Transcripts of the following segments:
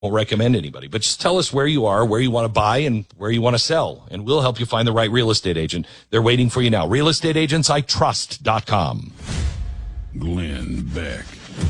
won't recommend anybody, but just tell us where you are, where you want to buy, and where you want to sell, and we'll help you find the right real estate agent. They're waiting for you now. realestateagentsitrust.com. Glenn Beck.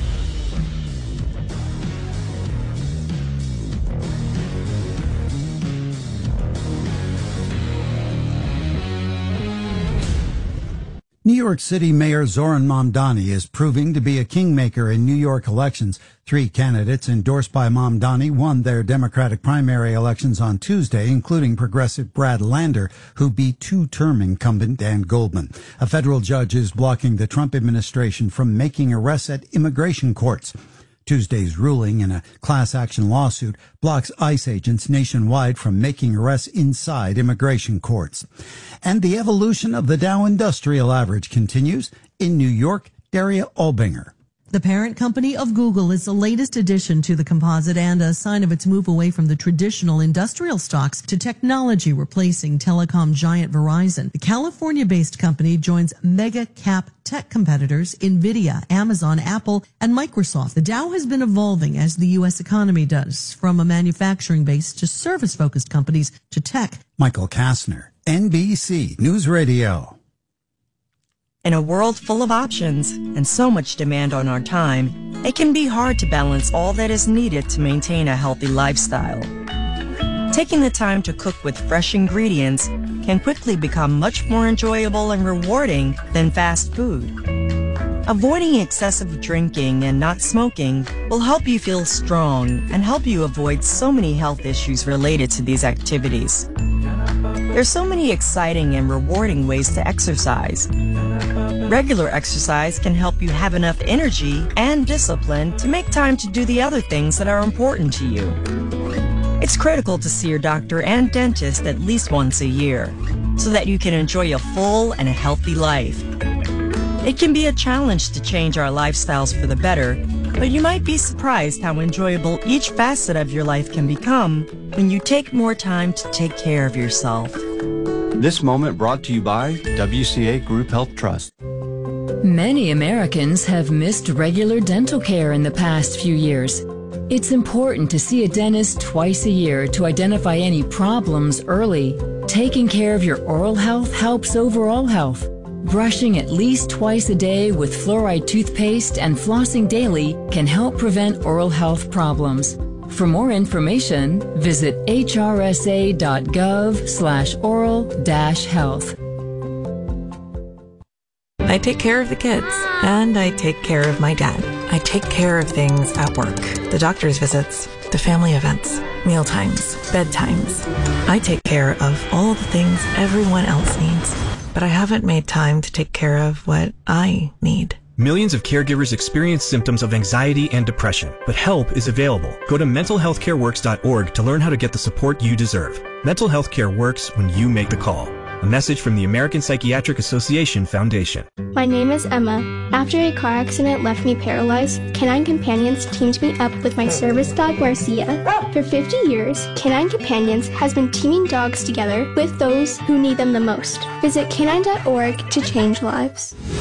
New York City Mayor Zoran Mamdani is proving to be a kingmaker in New York elections. 3 candidates endorsed by Mamdani won their Democratic primary elections on Tuesday, including progressive Brad Lander, who beat 2-term incumbent Dan Goldman. A federal judge is blocking the Trump administration from making arrests at immigration courts. Tuesday's ruling in a class action lawsuit blocks ICE agents nationwide from making arrests inside immigration courts. And the evolution of the Dow Industrial Average continues. In New York, Daria Albinger. The parent company of Google is the latest addition to the composite and a sign of its move away from the traditional industrial stocks to technology, replacing telecom giant Verizon. The California-based company joins mega cap tech competitors NVIDIA, Amazon, Apple, and Microsoft. The Dow has been evolving as the U.S. economy does, from a manufacturing base to service-focused companies to tech. Michael Kastner, NBC News Radio. In a world full of options and so much demand on our time, it can be hard to balance all that is needed to maintain a healthy lifestyle. Taking the time to cook with fresh ingredients can quickly become much more enjoyable and rewarding than fast food. Avoiding excessive drinking and not smoking will help you feel strong and help you avoid so many health issues related to these activities. There's so many exciting and rewarding ways to exercise. Regular exercise can help you have enough energy and discipline to make time to do the other things that are important to you. It's critical to see your doctor and dentist at least once a year so that you can enjoy a full and a healthy life. It can be a challenge to change our lifestyles for the better, but you might be surprised how enjoyable each facet of your life can become when you take more time to take care of yourself. This moment brought to you by WCA Group Health Trust. Many Americans have missed regular dental care in the past few years. It's important to see a dentist twice a year to identify any problems early. Taking care of your oral health helps overall health. Brushing at least twice a day with fluoride toothpaste and flossing daily can help prevent oral health problems. For more information, visit hrsa.gov/oral-health. I take care of the kids, and I take care of my dad. I take care of things at work, the doctor's visits, the family events, meal times, bedtimes. I take care of all the things everyone else needs, but I haven't made time to take care of what I need. Millions of caregivers experience symptoms of anxiety and depression, but help is available. Go to mentalhealthcareworks.org to learn how to get the support you deserve. Mental health care works when you make the call. A message from the American Psychiatric Association Foundation. My name is Emma. After a car accident left me paralyzed, Canine Companions teamed me up with my service dog, Marcia. For 50 years, Canine Companions has been teaming dogs together with those who need them the most. Visit canine.org to change lives.